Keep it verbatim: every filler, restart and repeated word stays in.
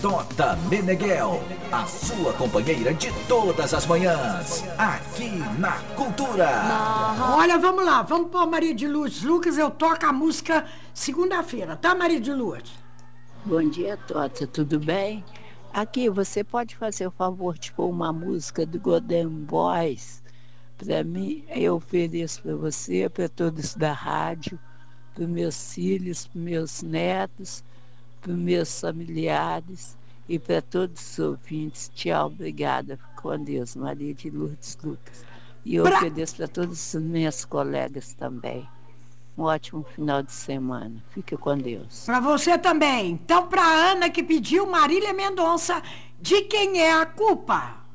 Tota Meneghel, a sua companheira de todas as manhãs, aqui na Cultura. Olha, vamos lá, vamos pôr Maria de Lourdes Lucas, eu toco a música segunda-feira, tá, Maria de Lourdes? Bom dia, Tota, tudo bem? Aqui, você pode fazer o favor de pôr uma música do Golden Boys para mim? Eu ofereço para você, para todos da rádio, para meus filhos, para meus netos, para meus familiares e para todos os ouvintes. Tchau, obrigada. Fique com Deus, Maria de Lourdes Lucas. E eu pra... ofereço para todos os meus colegas também. Um ótimo final de semana. Fique com Deus. Para você também. Então, para Ana que pediu, Marília Mendonça, De Quem É a Culpa?